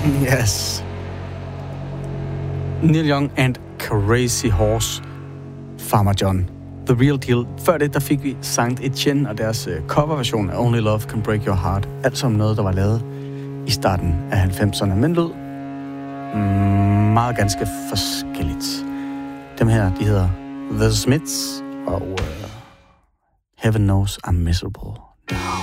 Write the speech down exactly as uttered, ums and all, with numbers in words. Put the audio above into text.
Yes. Neil Young and Crazy Horse, Farmer John. The Real Deal. Før det, der fik vi Saint Etienne og deres coverversion af Only Love Can Break Your Heart. Alt som noget, der var lavet i starten af halvfemserne, men lød meget ganske forskelligt. Dem her, de hedder The Smiths og uh, Heaven Knows I'm Miserable Now.